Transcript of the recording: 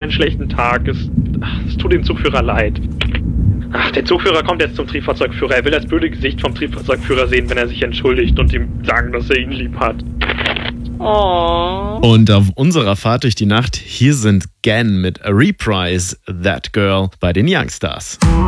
einen schlechten Tag. Es tut dem Zugführer leid. Ach, der Zugführer kommt jetzt zum Triebfahrzeugführer. Er will das blöde Gesicht vom Triebfahrzeugführer sehen, wenn er sich entschuldigt und ihm sagen, dass er ihn lieb hat. Oh. Und auf unserer Fahrt durch die Nacht, hier sind Gen mit A Reprise, That Girl bei den Youngstars.